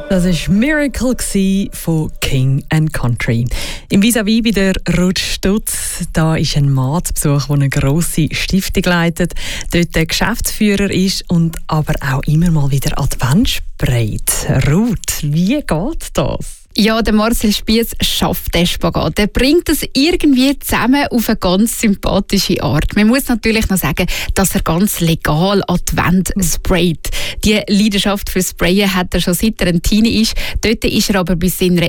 Das war «Miracle» von King & Country. Im Vis-à-vis bei der Ruth Stutz, da ist ein Mann zu Besuch, der eine grosse Stiftung leitet, dort der Geschäftsführer ist und aber auch immer mal wieder Advent sprayt. Ruth, wie geht das? Ja, der Marcel Spiess schafft den Spagat. Er bringt das irgendwie zusammen auf eine ganz sympathische Art. Man muss natürlich noch sagen, dass er ganz legal Advent sprayt. Die Leidenschaft für Sprayen hat er schon seit er ein Teenie ist. Dort ist er aber bei seinen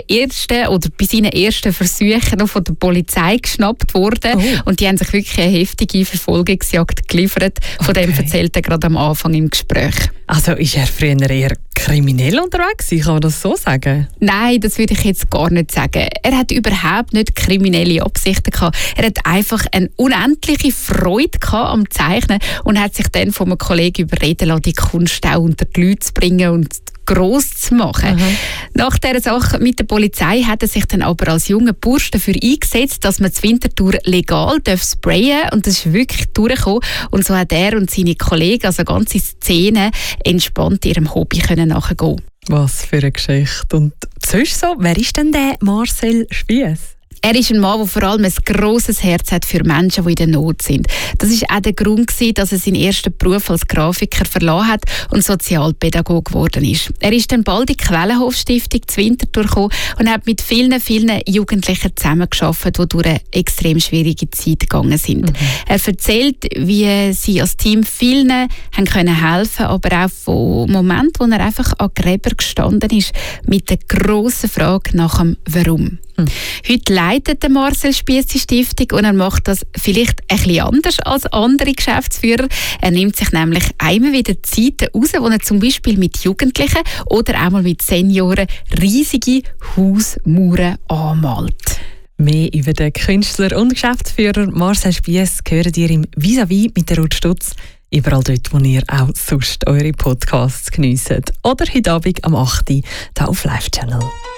ersten Versuchen noch von der Polizei geschnappt worden. Oh. Und die haben sich wirklich eine heftige Verfolgungsjagd geliefert. Von dem erzählt er gerade am Anfang im Gespräch. Also ist er früher eher kriminell unterwegs? Kann man das so sagen? Nein, das würde ich jetzt gar nicht sagen. Er hat überhaupt nicht kriminelle Absichten gehabt. Er hat einfach eine unendliche Freude gehabt am Zeichnen und hat sich dann von einem Kollegen überreden lassen, die Kunst auch unter die Leute zu bringen und gross zu machen. Mhm. Nach dieser Sache mit der Polizei hat er sich dann aber als junger Bursch dafür eingesetzt, dass man das Winterthur legal sprayen darf. Und das ist wirklich durchgekommen. Und so hat er und seine Kollegen, also ganze Szene, entspannt ihrem Hobby nachgehen. Was für eine Geschichte. Und sonst so, wer ist denn der Marcel Spiess? Er ist ein Mann, der vor allem ein grosses Herz hat für Menschen, die in der Not sind. Das war auch der Grund, dass er seinen ersten Beruf als Grafiker verlassen hat und Sozialpädagoge geworden ist. Er ist dann bald in die Quellenhof-Stiftung zu Winterthur gekommen und hat mit vielen Jugendlichen zusammengearbeitet, die durch eine extrem schwierige Zeit gegangen sind. Mhm. Er erzählt, wie sie als Team vielen haben helfen können, aber auch von Momenten, wo er einfach an Gräber gestanden ist, mit der grossen Frage nach dem Warum. Heute leitet der Marcel Spiess die Stiftung und er macht das vielleicht ein bisschen anders als andere Geschäftsführer. Er nimmt sich nämlich einmal wieder Zeiten raus, wo er zum Beispiel mit Jugendlichen oder auch mal mit Senioren riesige Hausmauern anmalt. Mehr über den Künstler und Geschäftsführer Marcel Spiess hören ihr im Vis-à-vis mit der Ruth Stutz. Überall dort, wo ihr auch sonst eure Podcasts geniesst. Oder heute Abend am 8. Uhr auf Live Channel.